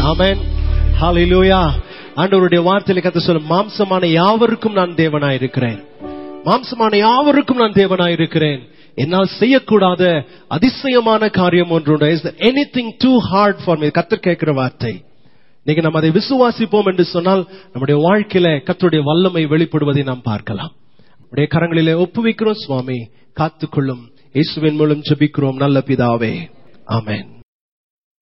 ஆமென். ஹல்லேலூயா. ஆண்டவருடைய வார்த்தையில கர்த்தர் சொல்லும், மாம்சமான யாவருக்கும் நான் தேவனாயிருக்கிறேன். மாம்சமான யாவருக்கும் நான் தேவனாயிருக்கிறேன். என்னால் செய்யக்கூடாத அதிசயமான காரியம் ஒன்று. Is there anything too hard for me? கர்த்தர் கேட்கிற வார்த்தை. இன்னைக்கு நம்ம அதை விசுவாசிப்போம் என்று சொன்னால் நம்முடைய வாழ்க்கையில கர்த்தருடைய வல்லமை வெளிப்படுவதை நாம் பார்க்கலாம். நம்முடைய கரங்களிலே ஒப்புவிக்கிறோம் சுவாமி, காத்துக்கொள்ளும். இயேசுவின் மூலம் ஜெபிக்கிறோம் நல்ல பிதாவே. ஆமென்.